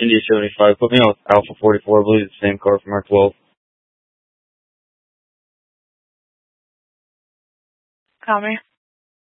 India 75. Put me on with Alpha 44. I believe it's the same car from R12. Call me.